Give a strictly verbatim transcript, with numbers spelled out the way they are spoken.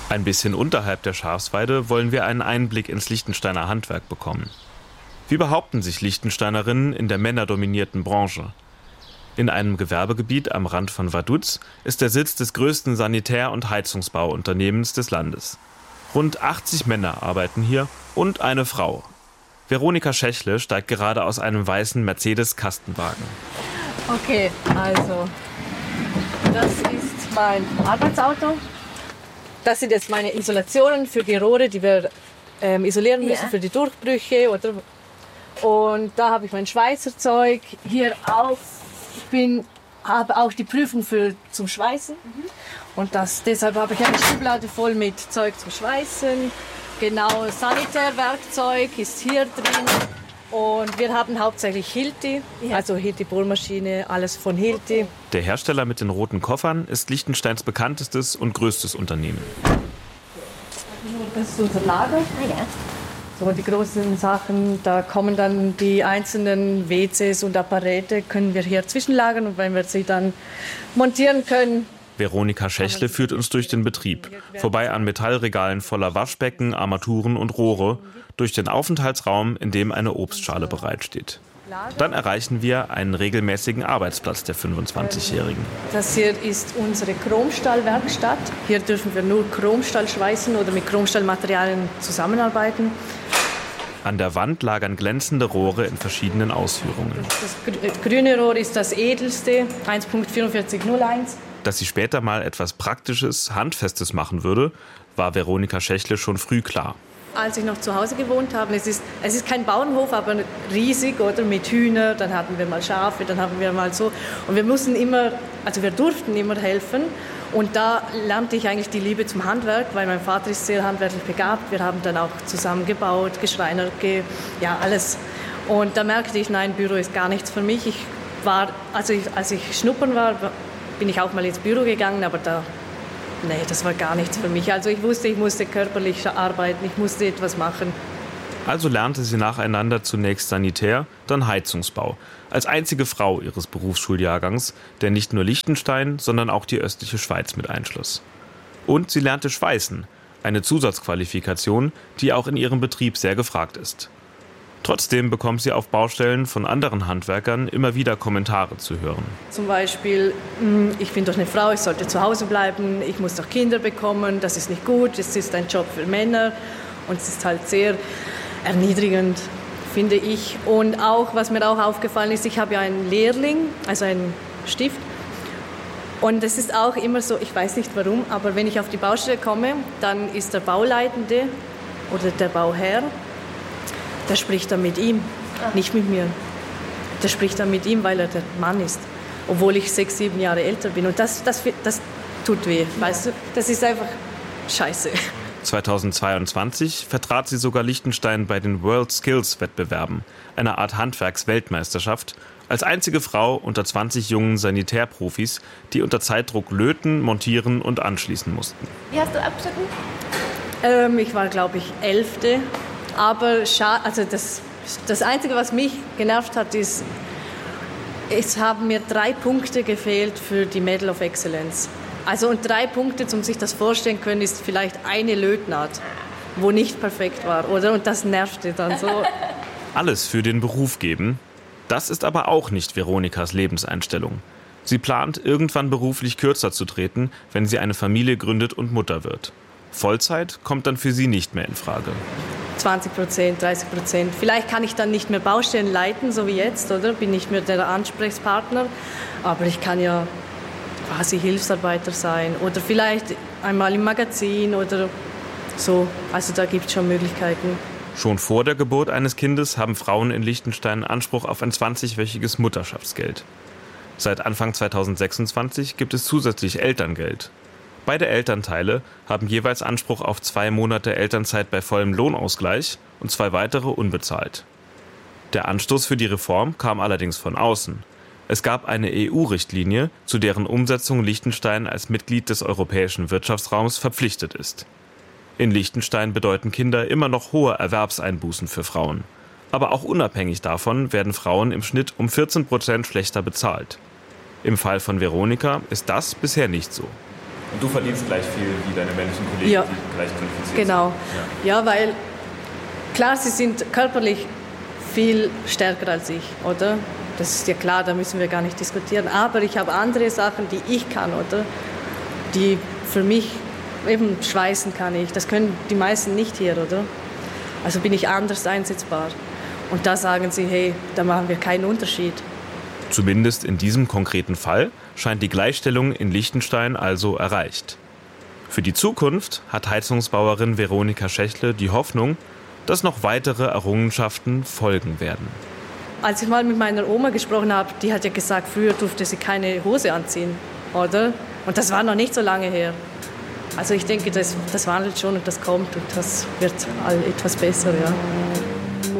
Ein bisschen unterhalb der Schafsweide wollen wir einen Einblick ins Liechtensteiner Handwerk bekommen. Wie behaupten sich Liechtensteinerinnen in der männerdominierten Branche? In einem Gewerbegebiet am Rand von Vaduz ist der Sitz des größten Sanitär- und Heizungsbauunternehmens des Landes. Rund achtzig Männer arbeiten hier und eine Frau. Veronika Schächle steigt gerade aus einem weißen Mercedes-Kastenwagen. Okay, also das ist mein Arbeitsauto. Das sind jetzt meine Isolationen für die Rohre, die wir ähm, isolieren müssen, yeah. für die Durchbrüche. Oder und da habe ich mein Schweißerzeug. Hier auch. Ich bin, habe auch die Prüfung für, zum Schweißen. Mhm. Und das, deshalb habe ich eine Schublade voll mit Zeug zum Schweißen. Genau, Sanitärwerkzeug ist hier drin. Und wir haben hauptsächlich Hilti, ja. also Hilti-Bohrmaschine, alles von Hilti. Der Hersteller mit den roten Koffern ist Liechtensteins bekanntestes und größtes Unternehmen. Das ist unser Lager. Ah, ja. So, die großen Sachen, da kommen dann die einzelnen W Cs und Apparate, können wir hier zwischenlagern und wenn wir sie dann montieren können. Veronika Schächle führt uns durch den Betrieb, vorbei an Metallregalen voller Waschbecken, Armaturen und Rohre, durch den Aufenthaltsraum, in dem eine Obstschale bereitsteht. Dann erreichen wir einen regelmäßigen Arbeitsplatz der fünfundzwanzigjährigen. Das hier ist unsere Chromstahlwerkstatt. Hier dürfen wir nur Chromstahl schweißen oder mit Chromstahlmaterialien zusammenarbeiten. An der Wand lagern glänzende Rohre in verschiedenen Ausführungen. Das grüne Rohr ist das edelste, eins Punkt vierundvierzig null eins. Dass sie später mal etwas Praktisches, Handfestes machen würde, war Veronika Schächle schon früh klar. Als ich noch zu Hause gewohnt habe, es ist, es ist kein Bauernhof, aber riesig, oder mit Hühnern, dann hatten wir mal Schafe, dann haben wir mal so. Und wir mussten immer, also wir durften immer helfen. Und da lernte ich eigentlich die Liebe zum Handwerk, weil mein Vater ist sehr handwerklich begabt. Wir haben dann auch zusammengebaut, geschreinert, ge, ja alles. Und da merkte ich, nein, Büro ist gar nichts für mich. Ich war, also ich, als ich schnuppern war, bin ich auch mal ins Büro gegangen, aber da, nee, das war gar nichts für mich. Also ich wusste, ich musste körperlich arbeiten, ich musste etwas machen. Also lernte sie nacheinander zunächst Sanitär, dann Heizungsbau. Als einzige Frau ihres Berufsschuljahrgangs, der nicht nur Liechtenstein, sondern auch die östliche Schweiz mit einschloss. Und sie lernte Schweißen, eine Zusatzqualifikation, die auch in ihrem Betrieb sehr gefragt ist. Trotzdem bekommt sie auf Baustellen von anderen Handwerkern immer wieder Kommentare zu hören. Zum Beispiel, ich bin doch eine Frau, ich sollte zu Hause bleiben, ich muss doch Kinder bekommen, das ist nicht gut, es ist ein Job für Männer. Und es ist halt sehr erniedrigend, finde ich. Und auch, was mir auch aufgefallen ist, ich habe ja einen Lehrling, also einen Stift. Und es ist auch immer so, ich weiß nicht warum, aber wenn ich auf die Baustelle komme, dann ist der Bauleitende oder der Bauherr, der spricht dann mit ihm, nicht mit mir. Der spricht dann mit ihm, weil er der Mann ist, obwohl ich sechs, sieben Jahre älter bin. Und das, das, das tut weh, weißt du? Das ist einfach scheiße. zweitausendzweiundzwanzig vertrat sie sogar Liechtenstein bei den World Skills Wettbewerben, einer Art Handwerksweltmeisterschaft, als einzige Frau unter zwanzig jungen Sanitärprofis, die unter Zeitdruck löten, montieren und anschließen mussten. Wie hast du abgeschnitten? Ähm, ich war, glaube ich, Elfte. Aber scha- also das, das Einzige, was mich genervt hat, ist, es haben mir drei Punkte gefehlt für die Medal of Excellence. Also und drei Punkte, um sich das vorstellen können, ist vielleicht eine Lötnaht, wo nicht perfekt war, oder? Und das nervte dann so. Alles für den Beruf geben, das ist aber auch nicht Veronikas Lebenseinstellung. Sie plant, irgendwann beruflich kürzer zu treten, wenn sie eine Familie gründet und Mutter wird. Vollzeit kommt dann für sie nicht mehr in Frage. zwanzig Prozent, dreißig Prozent. Vielleicht kann ich dann nicht mehr Baustellen leiten, so wie jetzt, oder? Bin nicht mehr der Ansprechpartner. Aber ich kann ja quasi Hilfsarbeiter sein oder vielleicht einmal im Magazin oder so. Also da gibt es schon Möglichkeiten. Schon vor der Geburt eines Kindes haben Frauen in Liechtenstein Anspruch auf ein zwanzigwöchiges Mutterschaftsgeld. Seit Anfang zweitausendsechsundzwanzig gibt es zusätzlich Elterngeld. Beide Elternteile haben jeweils Anspruch auf zwei Monate Elternzeit bei vollem Lohnausgleich und zwei weitere unbezahlt. Der Anstoß für die Reform kam allerdings von außen. Es gab eine E U-Richtlinie, zu deren Umsetzung Liechtenstein als Mitglied des europäischen Wirtschaftsraums verpflichtet ist. In Liechtenstein bedeuten Kinder immer noch hohe Erwerbseinbußen für Frauen. Aber auch unabhängig davon werden Frauen im Schnitt um vierzehn Prozent schlechter bezahlt. Im Fall von Veronika ist das bisher nicht so. Und du verdienst gleich viel wie deine männlichen Kollegen, ja. die gleich qualifiziert genau. sind. Genau. Ja. ja, weil klar, sie sind körperlich viel stärker als ich, oder? Das ist ja klar, da müssen wir gar nicht diskutieren. Aber ich habe andere Sachen, die ich kann, oder? Die für mich, eben schweißen kann ich. Das können die meisten nicht hier, oder? Also bin ich anders einsetzbar. Und da sagen sie, hey, da machen wir keinen Unterschied. Zumindest in diesem konkreten Fall scheint die Gleichstellung in Liechtenstein also erreicht. Für die Zukunft hat Heizungsbauerin Veronika Schächle die Hoffnung, dass noch weitere Errungenschaften folgen werden. Als ich mal mit meiner Oma gesprochen habe, die hat ja gesagt, früher durfte sie keine Hose anziehen, oder? Und das war noch nicht so lange her. Also ich denke, das, das wandelt schon und das kommt und das wird etwas besser, ja.